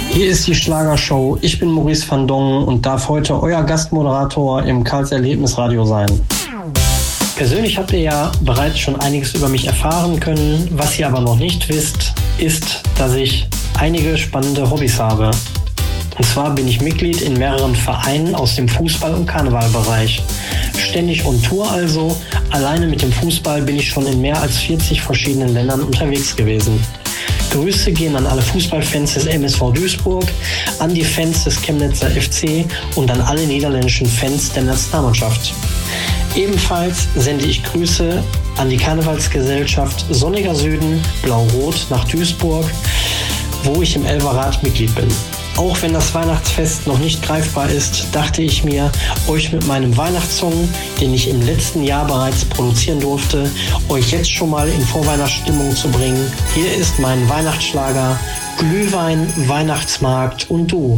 Hier ist die Schlagershow. Ich bin Maurice van Dongen und darf heute euer Gastmoderator im Karls Erlebnisradio sein. Persönlich habt ihr ja bereits schon einiges über mich erfahren können. Was ihr aber noch nicht wisst, ist, dass ich einige spannende Hobbys habe. Und zwar bin ich Mitglied in mehreren Vereinen aus dem Fußball- und Karnevalbereich. Ständig on Tour also. Alleine mit dem Fußball bin ich schon in mehr als 40 verschiedenen Ländern unterwegs gewesen. Grüße gehen an alle Fußballfans des MSV Duisburg, an die Fans des Chemnitzer FC und an alle niederländischen Fans der Nationalmannschaft. Ebenfalls sende ich Grüße an die Karnevalsgesellschaft Sonniger Süden, Blau-Rot nach Duisburg, wo ich im Elverrat Mitglied bin. Auch wenn das Weihnachtsfest noch nicht greifbar ist, dachte ich mir, euch mit meinem Weihnachtssong, den ich im letzten Jahr bereits produzieren durfte, euch jetzt schon mal in Vorweihnachtsstimmung zu bringen. Hier ist mein Weihnachtsschlager Glühwein, Weihnachtsmarkt und du.